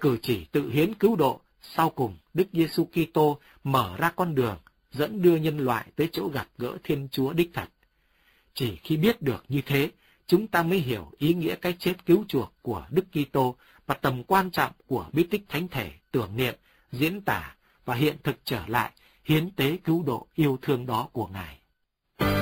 cử chỉ tự hiến cứu độ, sau cùng Đức Giêsu Kitô mở ra con đường dẫn đưa nhân loại tới chỗ gặp gỡ Thiên Chúa đích thật. Chỉ khi biết được như thế, chúng ta mới hiểu ý nghĩa cái chết cứu chuộc của Đức Kitô và tầm quan trọng của bí tích thánh thể tưởng niệm, diễn tả và hiện thực trở lại hiến tế cứu độ yêu thương đó của Ngài.